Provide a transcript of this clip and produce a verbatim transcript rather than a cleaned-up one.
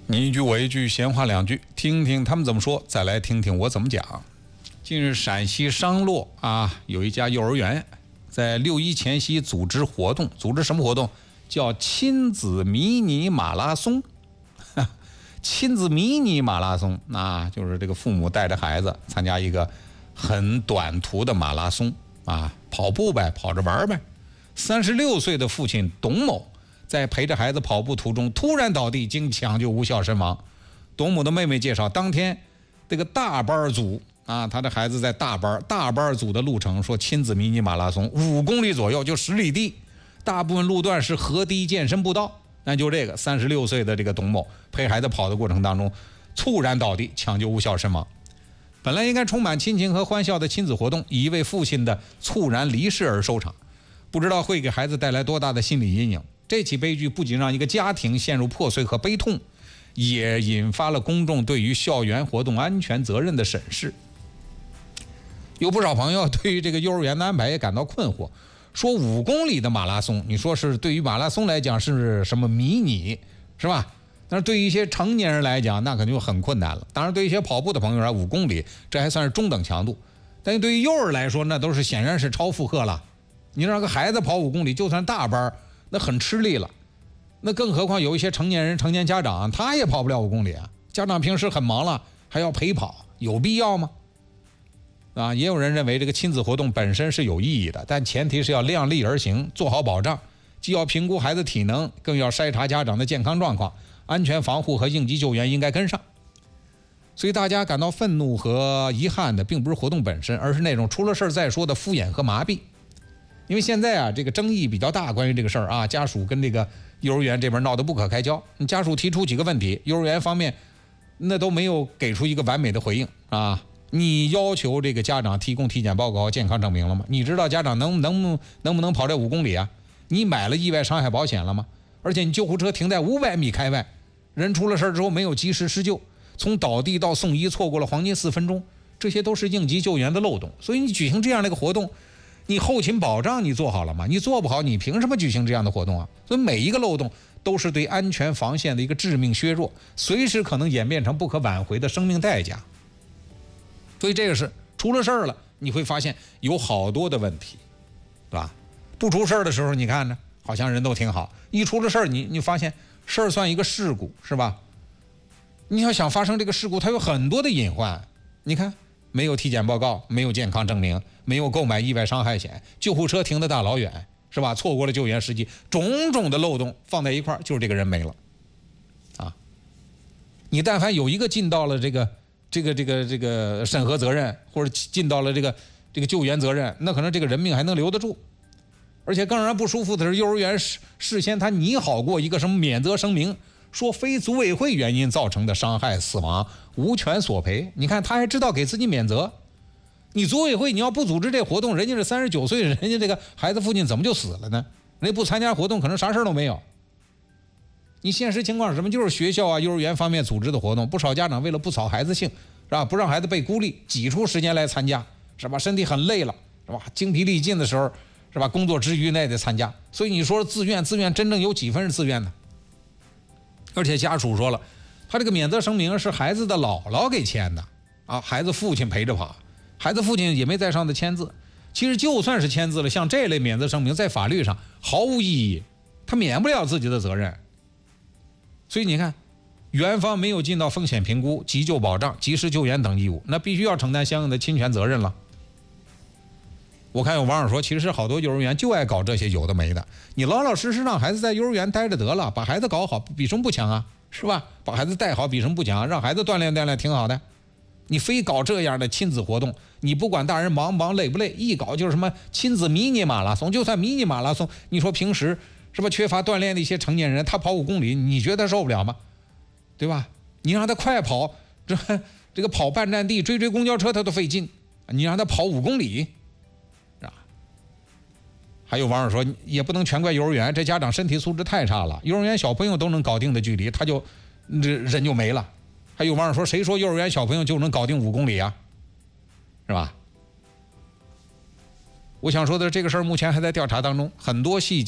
你一句我一句，闲话两句，听听他们怎么说，再来听听我怎么讲。近日，陕西商洛啊有一家幼儿园在六一前夕组织活动，组织什么活动？叫亲子迷你马拉松。亲子迷你马拉松，那就是这个父母带着孩子参加一个很短途的马拉松啊，跑步呗，跑着玩呗。三十六岁的父亲董某在陪着孩子跑步途中突然倒地，经抢救无效身亡。董某的妹妹介绍，当天这个大班组啊，他的孩子在大班大班组的路程，说亲子迷你马拉松五公里左右，就十里地，大部分路段是河堤健身步道。那就这个三十六岁的这个董某陪孩子跑的过程当中，猝然倒地，抢救无效身亡。本来应该充满亲情和欢笑的亲子活动，以一位父亲的猝然离世而收场，不知道会给孩子带来多大的心理阴影。这起悲剧不仅让一个家庭陷入破碎和悲痛，也引发了公众对于校园活动安全责任的审视。有不少朋友对于这个幼儿园的安排也感到困惑，说五公里的马拉松，你说是对于马拉松来讲是什么迷你，是吧？但是对于一些成年人来讲，那可能就很困难了。当然，对于一些跑步的朋友来，五公里这还算是中等强度，但是对于幼儿来说，那都是显然是超负荷了。你让个孩子跑五公里，就算大班，那很吃力了。那更何况有一些成年人、成年家长，他也跑不了五公里啊。家长平时很忙了，还要陪跑，有必要吗？啊，也有人认为这个亲子活动本身是有意义的，但前提是要量力而行，做好保障，既要评估孩子体能，更要筛查家长的健康状况，安全防护和应急救援应该跟上。所以大家感到愤怒和遗憾的，并不是活动本身，而是那种出了事再说的敷衍和麻痹。因为现在啊，这个争议比较大，关于这个事儿啊，家属跟这个幼儿园这边闹得不可开交。家属提出几个问题，幼儿园方面那都没有给出一个完美的回应啊。你要求这个家长提供体检报告和健康证明了吗？你知道家长能能能不能跑这五公里啊？你买了意外伤害保险了吗？而且你救护车停在五百米开外，人出了事之后没有及时施救，从倒地到送医错过了黄金四分钟，这些都是应急救援的漏洞。所以你举行这样的一个活动，你后勤保障你做好了吗？你做不好，你凭什么举行这样的活动啊？所以每一个漏洞都是对安全防线的一个致命削弱，随时可能演变成不可挽回的生命代价。所以这个是出了事儿了，你会发现有好多的问题，对吧？不出事儿的时候，你看着好像人都挺好，一出了事儿，你你发现事儿算一个事故，是吧？你要想发生这个事故，它有很多的隐患。你看，没有体检报告，没有健康证明，没有购买意外伤害险，救护车停得大老远，是吧？错过了救援时机，种种的漏洞放在一块儿，就是这个人没了啊！你但凡有一个尽到了这个。这个这个这个审核责任，或者尽到了这个这个救援责任，那可能这个人命还能留得住。而且更让人不舒服的是，幼儿园事事先他拟好过一个什么免责声明，说非组委会原因造成的伤害死亡无权索赔。你看他还知道给自己免责，你组委会你要不组织这活动，人家是三十九岁，人家这个孩子父亲怎么就死了呢？人家不参加活动，可能啥事都没有。你现实情况是什么？就是学校啊、幼儿园方面组织的活动，不少家长为了不扫孩子兴，是吧？不让孩子被孤立，挤出时间来参加，是吧？身体很累了，是吧？精疲力尽的时候，是吧？工作之余那也得参加。所以你说自愿，自愿真正有几分是自愿的？而且家属说了，他这个免责声明是孩子的姥姥给签的啊，孩子父亲陪着跑，孩子父亲也没在上的签字。其实就算是签字了，像这类免责声明在法律上毫无意义，他免不了自己的责任。所以你看，园方没有尽到风险评估、急救保障、及时救援等义务，那必须要承担相应的侵权责任了。我看有网友说，其实好多幼儿园就爱搞这些有的没的，你老老实实让孩子在幼儿园待着得了，把孩子搞好，比什么不强啊？是吧？把孩子带好比什么不强？让孩子锻炼锻炼挺好的。你非搞这样的亲子活动，你不管大人忙不忙累不累，一搞就是什么亲子迷你马拉松，就算迷你马拉松，你说平时是吧缺乏锻炼的一些成年人，他跑五公里，你觉得他受不了吗？对吧？你让他快跑，这这个跑半站地追追公交车他都费劲，你让他跑五公里，啊？还有网友说，也不能全怪幼儿园，这家长身体素质太差了，幼儿园小朋友都能搞定的距离，他就这人就没了。还有网友说，谁说幼儿园小朋友就能搞定五公里啊？是吧？我想说的这个事儿目前还在调查当中，很多细节